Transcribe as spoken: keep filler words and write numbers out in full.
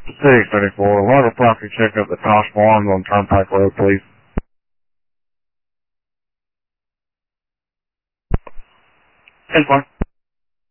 City thirty-four, we'll have a property check up at Tosh Farms on Turnpike Road, please. ten four.